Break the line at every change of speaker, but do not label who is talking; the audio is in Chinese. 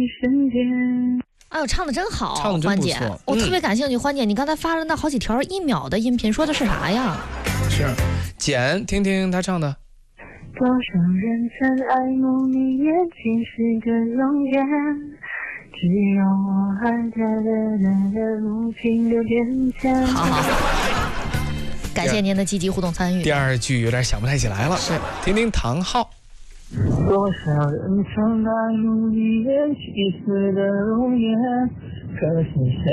瞬间。
哎呦，唱的真好，
唱的真不错。
欢姐，我特别感兴趣。欢姐，你刚才发了那好几条1秒的音频，说的是啥呀？
是简，听听他唱的。
多少人曾爱慕你眼睛是个容颜，只有我还在无情的变迁。
好，感谢您的积极互动参与。
第二句有点想不太起来了，
是
听听唐昊。
多少人曾爱慕你眼细丝的容颜，可是谁